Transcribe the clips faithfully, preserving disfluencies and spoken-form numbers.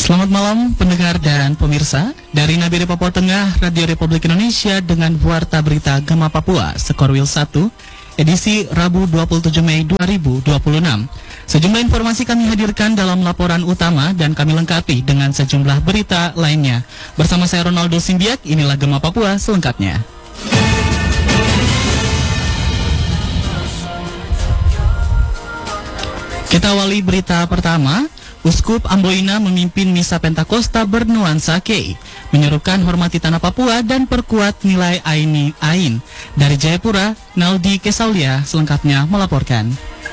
Selamat malam pendengar dan pemirsa dari Nabire Papua Tengah, Radio Republik Indonesia dengan Warta Berita Gema Papua, Skorwil satu, edisi Rabu dua puluh tujuh Mei dua ribu dua puluh enam. Sejumlah informasi kami hadirkan dalam laporan utama dan kami lengkapi dengan sejumlah berita lainnya. Bersama saya Ronaldo Simbiak, inilah Gema Papua selengkapnya. Kita awali berita pertama. Uskup Amboina memimpin misa Pentakosta bernuansa Kei, menyerukan hormati tanah Papua dan perkuat nilai aini ain. Dari Jayapura, Naldi Kesaulia selengkapnya melaporkan.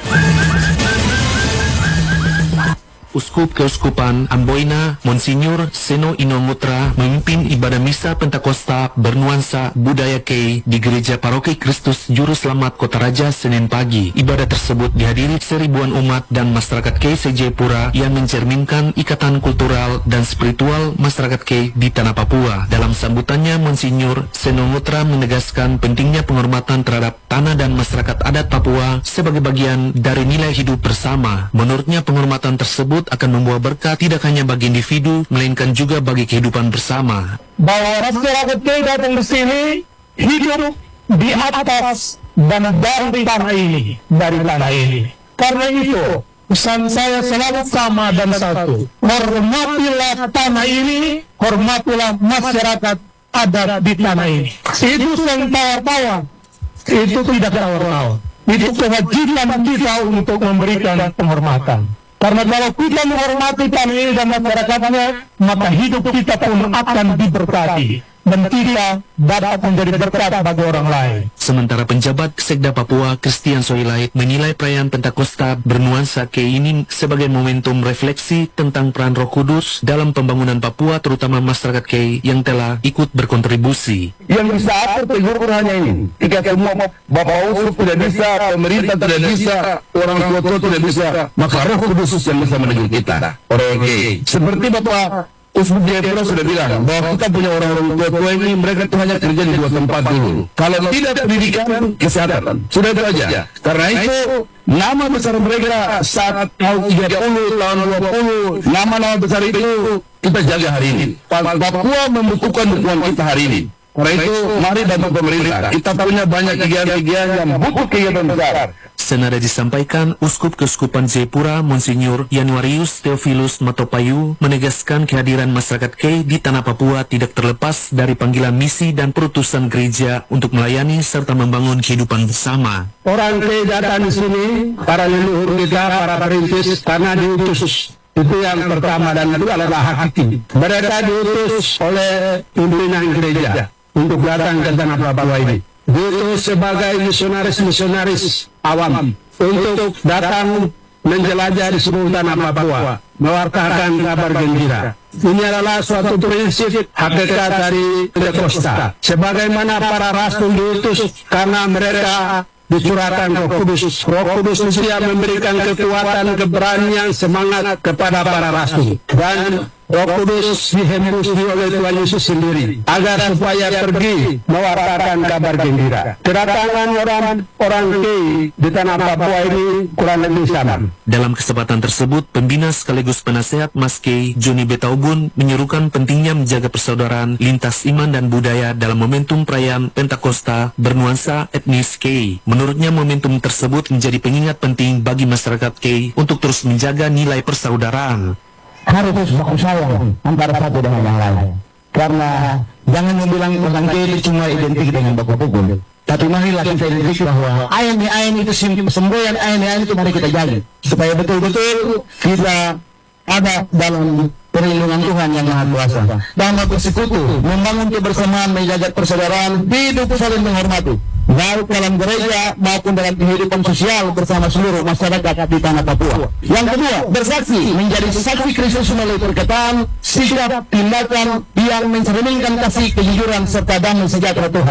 Uskup Keuskupan Amboina, Monsinyur Seno Inomutra memimpin ibadah misa Pentakosta bernuansa budaya Kei di Gereja Paroki Kristus Juru Selamat Kota Raja Senin pagi. Ibadah tersebut dihadiri seribuan umat dan masyarakat Kei se-Jayapura yang mencerminkan ikatan kultural dan spiritual masyarakat Kei di tanah Papua. Dalam sambutannya, Monsinyur Seno Mutra menegaskan pentingnya penghormatan terhadap tanah dan masyarakat adat Papua sebagai bagian dari nilai hidup bersama. Menurutnya, penghormatan tersebut akan membawa berkah tidak hanya bagi individu, melainkan juga bagi kehidupan bersama. Bahwa masyarakat Kei datang ke sini hidup di atas dan dari tanah ini, dari tanah ini. Karena itu, pesan saya selalu sama dan satu. Hormatilah tanah ini, hormatilah masyarakat adat di tanah ini. Itu yang tawar-tawar, itu tidak tawar-tawar. Itu kewajiban kita untuk memberikan penghormatan. Karena kalau kita menghormati tanah ini dan masyarakatnya, maka hidup kita pun akan diberkati. Dan kita dapat menjadi berkat bagi orang lain. Sementara penjabat Sekda Papua, Christian Soilait, menilai perayaan Pentakosta bernuansa Kei ini sebagai momentum refleksi tentang peran Roh Kudus dalam pembangunan Papua, terutama masyarakat Kei yang telah ikut berkontribusi. Yang bisa atur tegur hanya ini. Jika semua Bapak Uskup tidak bisa, pemerintah tidak bisa, orang tua-tua tidak bisa, maka Roh Kudus yang bisa menegur kita. Orang Kei. Seperti Bapak Uskup Jayapura sudah bilang bahwa kita punya orang-orang tua-tua ini, mereka itu hanya kerja di dua tempat dulu. Kalau tidak pendidikan, kesehatan. Sudah itu aja. Karena itu, nama besar mereka saat tahun tiga puluh, tahun dua puluh, nama-nama besar itu kita jaga hari ini. Papua membutuhkan dukungan kita hari ini. Karena itu, mari bantu pemerintah. Kita punya banyak kegiatan-kegiatan yang butuh kegiatan besar. Senada disampaikan, Uskup Keuskupan Jayapura, Monsinyur Januarius Theophilus Matopayu, menegaskan kehadiran masyarakat Kei di tanah Papua tidak terlepas dari panggilan misi dan perutusan gereja untuk melayani serta membangun kehidupan bersama. Orang Kei datang di sini, para leluhur kita, para perintis, karena diutus. Itu yang pertama, dan itu adalah hak hati. Mereka diutus oleh pimpinan gereja untuk datang ke tanah Papua ini. Itu sebagai misionaris-misionaris awam untuk datang menjelajah di seluruh tanah Papua, mewartakan kabar gembira. Ini adalah suatu prinsip hakikat dari Pentakosta. Sebagaimana para rasul diutus karena mereka dicurahkan Roh Kudus. Roh Kudus siap memberikan kekuatan, keberanian, semangat kepada para rasul. Dan Roh Kudus dihembus oleh Tuhan Yesus sendiri agar supaya pergi mewartakan kabar gembira. Kedatangan orang orang Kei di tanah Papua ini kurang lebih sama. Dalam kesempatan tersebut, pembina sekaligus penasehat Mas Kei, Joni Betaubun, menyerukan pentingnya menjaga persaudaraan lintas iman dan budaya dalam momentum perayaan Pentakosta bernuansa etnis Kei. Menurutnya, momentum tersebut menjadi pengingat penting bagi masyarakat Kei untuk terus menjaga nilai persaudaraan. Harus baku sayang antara satu dengan yang lain. Karena jangan membilang orang Kei itu cuma identik dengan baku pukul. Tapi marilah kita identik bahwa ain-ain itu semboyan, ain-ain itu mari kita jaga. Supaya betul-betul kita ada dalam perlindungan Tuhan yang Maha Kuasa. Dan bersekutu, membangun kebersamaan, menjaga persaudaraan, hidup saling menghormati. Baik dalam gereja maupun dalam kehidupan sosial bersama seluruh masyarakat di tanah Papua. Yang kedua, bersaksi, menjadi saksi Kristus melalui perkataan, sikap, tindakan yang mencerminkan kasih, kejujuran serta damai sejahtera Tuhan.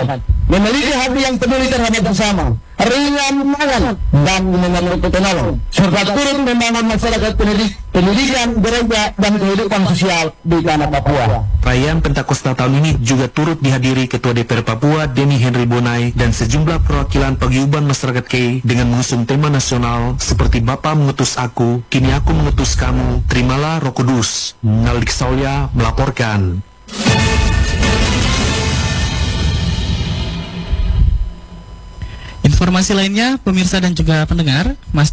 memiliki hati yang peduli terhadap bersama, ringan tangan, dan mengerti penolong, serta turut membangun masyarakat pendidik, pendidikan, gereja, dan kehidupan sosial di tanah Papua. Perayaan Pentakosta tahun ini juga turut dihadiri Ketua D P R Papua Denny Henry Bonai dan sejumlah perwakilan paguyuban masyarakat Kei dengan mengusung tema nasional seperti Bapa mengutus aku, kini aku mengutus kamu, terimalah Roh Kudus. Naldik Saulia melaporkan. Informasi lainnya, pemirsa dan juga pendengar, Mas